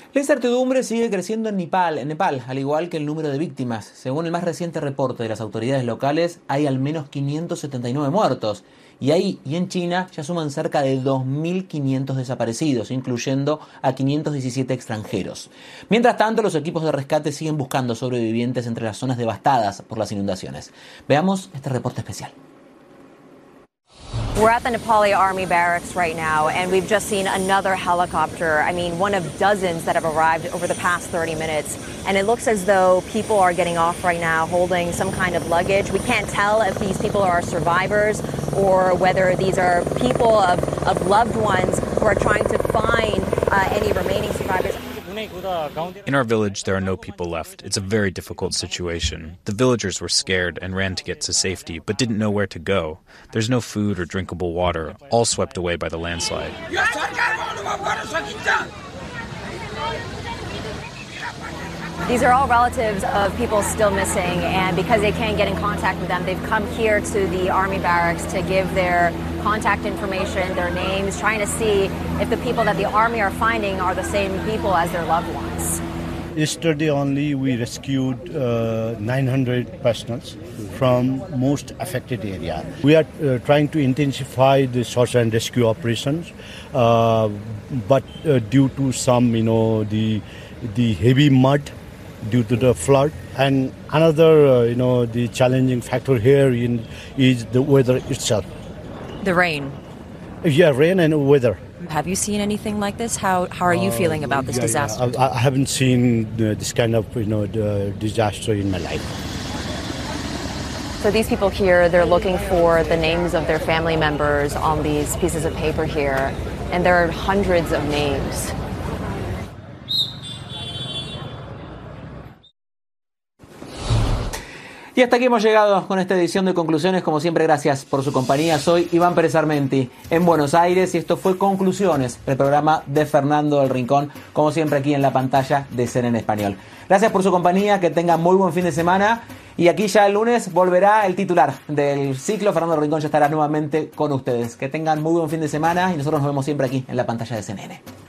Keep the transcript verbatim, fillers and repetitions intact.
La incertidumbre sigue creciendo en Nepal, en Nepal, al igual que el número de víctimas. Según el más reciente reporte de las autoridades locales, hay al menos quinientos setenta y nueve muertos. Y ahí y en China ya suman cerca de dos mil quinientos desaparecidos, incluyendo a quinientos diecisiete extranjeros. Mientras tanto, los equipos de rescate siguen buscando sobrevivientes entre las zonas devastadas por las inundaciones. Veamos este reporte especial. We're at the Nepali Army barracks right now, and we've just seen another helicopter. I mean, one of dozens that have arrived over the past thirty minutes. And it looks as though people are getting off right now holding some kind of luggage. We can't tell if these people are survivors or whether these are people of, of loved ones who are trying to find uh, any remaining survivors. In our village, there are no people left. It's a very difficult situation. The villagers were scared and ran to get to safety, but didn't know where to go. There's no food or drinkable water, all swept away by the landslide. These are all relatives of people still missing, and because they can't get in contact with them, they've come here to the army barracks to give their contact information, their names, trying to see if the people that the army are finding are the same people as their loved ones. Yesterday only we rescued uh, nine hundred persons from most affected area. We are uh, trying to intensify the search and rescue operations, uh, but uh, due to some, you know, the the heavy mud due to the flood, and another, uh, you know, the challenging factor here in is the weather itself. The rain. Yeah, rain and weather. Have you seen anything like this? How how are you uh, feeling about this yeah, disaster? Yeah. I, I haven't seen uh, this kind of, you know, the disaster in my life. So these people here, they're looking for the names of their family members on these pieces of paper here, and there are hundreds of names. Y hasta aquí hemos llegado con esta edición de Conclusiones. Como siempre, gracias por su compañía. Soy Iván Pérez Armenti en Buenos Aires y esto fue Conclusiones, el programa de Fernando del Rincón, como siempre aquí en la pantalla de C N N Español. Gracias por su compañía, que tengan muy buen fin de semana y aquí ya el lunes volverá el titular del ciclo. Fernando del Rincón ya estará nuevamente con ustedes. Que tengan muy buen fin de semana y nosotros nos vemos siempre aquí en la pantalla de C N N.